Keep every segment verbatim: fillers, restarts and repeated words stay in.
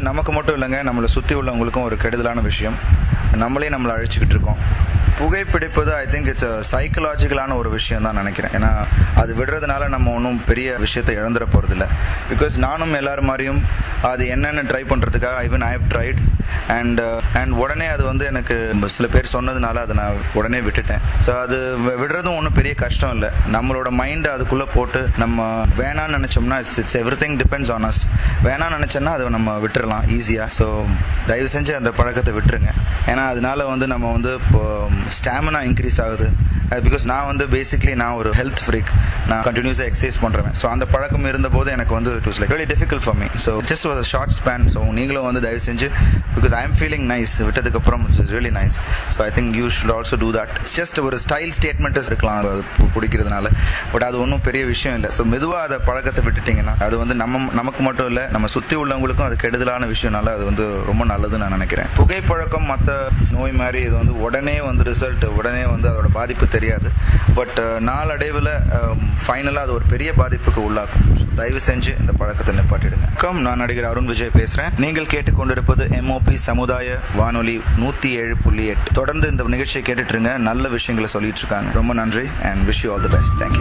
நமக்கு மட்டும் இல்லைங்க, நம்மளை சுற்றி உள்ளவங்களுக்கும் ஒரு கெடுதலான விஷயம். நம்மளே நம்மளை அழிச்சுக்கிட்டு இருக்கோம். புகைப்பிடிப்பது ஐ திங்க் இட்ஸ் சைக்கலாஜிக்கலான ஒரு விஷயம் தான் நினைக்கிறேன். ஏன்னா அது விடுறதுனால நம்ம ஒன்றும் பெரிய விஷயத்தை இழந்துட போகிறதில்ல. பிகாஸ் நானும் எல்லாரும் மாதிரியும் அது என்னென்ன ட்ரை பண்ணுறதுக்காக Ivan I have tried and and உடனே அது வந்து எனக்கு சில பேர் சொன்னதுனால அதை நான் உடனே விட்டுட்டேன். ஸோ அது விடுறதும் ஒன்றும் பெரிய கஷ்டம் இல்லை. நம்மளோட மைண்டை அதுக்குள்ளே போட்டு நம்ம வேணான்னு நினச்சோம்னா it's it's every thing depends on us. வேணான்னு நினச்சோன்னா அதை நம்ம விட்டுறலாம் ஈஸியாக. ஸோ தயவு செஞ்சு அந்த பழக்கத்தை விட்டுருங்க. ஏன்னா அதனால வந்து நம்ம வந்து இப்போ ஸ்டாமினா இன்க்ரீஸ் ஆகுது. பிகாஸ் நான் வந்து பேசிக்லி நான் ஒரு ஹெல்த் ஃப்ரீக். நான் கண்டினியூஸாக எக்ஸசைஸ் பண்ணுறேன். ஸோ அந்த பழக்கம் இருந்தபோது எனக்கு வந்து it was like very difficult for me. So just ஒரு ஷார்ட் ஸ்பேன். ஸோ நீங்களும் வந்து தயவு செஞ்சு because I am feeling nice விட்டதுக்கப்புறம் it's really nice. So I think you should also do that. It's just ஒரு ஸ்டைல் ஸ்டேட்மெண்ட்ஸ் இருக்கலாம் பிடிக்கிறதுனால, but அது ஒன்றும் பெரிய விஷயம் இல்லை. ஸோ மெதுவாக அதை பழக்கத்தை விட்டுட்டிங்கன்னா அது வந்து நம்ம நமக்கு மட்டும் இல்லை, நம்ம சுற்றி உள்ளவங்களுக்கும் அது கெடுதலான விஷயம்னால அது வந்து ரொம்ப நல்லதுன்னு நான் நினைக்கிறேன். புகைப்பழக்கம் மற்ற நோய் மாதிரி இது வந்து உடனே வந்து ரிசல்ட் உடனே வந்து அதோட பாதிப்பு தெரியாது. பட் நாளடைவில் ஃபைனலாக அது ஒரு பெரிய பாதிப்புக்கு உள்ளாக்கும். தயவு செஞ்சு இந்த பழக்கத்தை நிப்பாட்டிடுங்க. வணக்கம், நான் நடிகர் அருண் விஜய் பேசுறேன். நீங்கள் கேட்டுக்கொண்டிருப்பது எம்ஓபி சமுதாய வானொலி நூத்தி ஏழு புள்ளி எட்டு. தொடர்ந்து இந்த நிகழ்ச்சியை கேட்டுட்டு இருங்க. நல்ல விஷயங்களை சொல்லிட்டு இருக்காங்க. ரொம்ப நன்றி and wish you all the best. Thank you.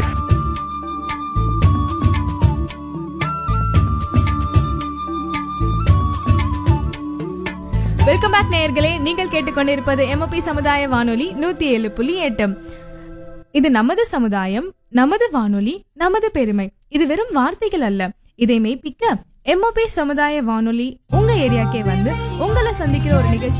Welcome back நேயர்களே. நீங்கள் கேட்டுக்கொண்டிருப்பது எம்ஓபி சமுதாய வானொலி நூத்தி ஏழு புள்ளி எட்டு. இது நமது சமுதாயம், நமது வானொலி, நமது பெருமை. இது வெறும் வார்த்தைகள் அல்ல, இதை மெய்ப்பிக்க எம்ஓபி சமுதாய வானொலி உங்க ஏரியாக்கே வந்து உங்களை சந்திக்கிற ஒரு நிகழ்ச்சி.